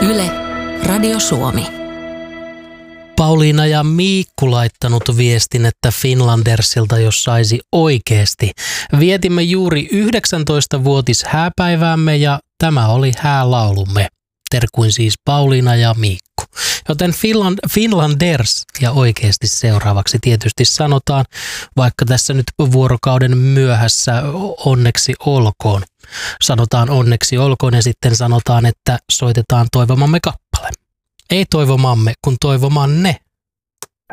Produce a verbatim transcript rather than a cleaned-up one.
Yle, Radio Suomi. Pauliina ja Miikku laittanut viestin, että Finlandersilta jos saisi oikeasti. Vietimme juuri yhdeksäntoistavuotis hääpäiväämme ja tämä oli häälaulumme. Terkuin siis Pauliina ja Miikku. Joten Finland, Finlanders ja oikeasti seuraavaksi tietysti sanotaan, vaikka tässä nyt vuorokauden myöhässä onneksi olkoon. Sanotaan onneksi olkoon ja sitten sanotaan, että soitetaan toivomamme kappale. Ei toivomamme, kun toivomanne